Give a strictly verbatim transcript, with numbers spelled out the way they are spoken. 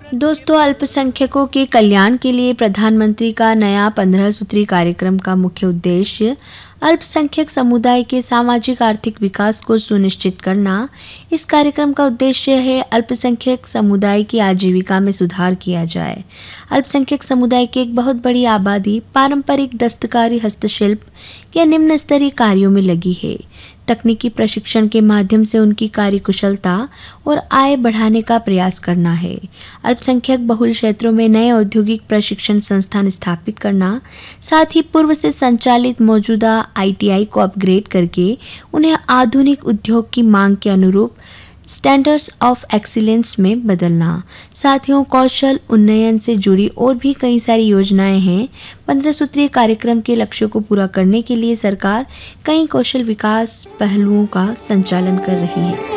दोस्तों, अल्पसंख्यकों के कल्याण के लिए प्रधानमंत्री का नया पंद्रह सूत्री कार्यक्रम का मुख्य उद्देश्य अल्पसंख्यक समुदाय के सामाजिक आर्थिक विकास को सुनिश्चित करना। इस कार्यक्रम का उद्देश्य है अल्पसंख्यक समुदाय की आजीविका में सुधार किया जाए। अल्पसंख्यक समुदाय की एक बहुत बड़ी आबादी पारंपरिक दस्तकारी, हस्तशिल्प या निम्न स्तरीय कार्यों में लगी है। तकनीकी प्रशिक्षण के माध्यम से उनकी कार्यकुशलता और आय बढ़ाने का प्रयास करना है। अल्पसंख्यक बहुल क्षेत्रों में नए औद्योगिक प्रशिक्षण संस्थान स्थापित करना, साथ ही पूर्व से संचालित मौजूदा आई टी आई को अपग्रेड करके उन्हें आधुनिक उद्योग की मांग के अनुरूप स्टैंडर्ड्स ऑफ एक्सीलेंस में बदलना। साथियों, कौशल उन्नयन से जुड़ी और भी कई सारी योजनाएं हैं। पंद्रह सूत्रीय कार्यक्रम के लक्ष्यों को पूरा करने के लिए सरकार कई कौशल विकास पहलुओं का संचालन कर रही है।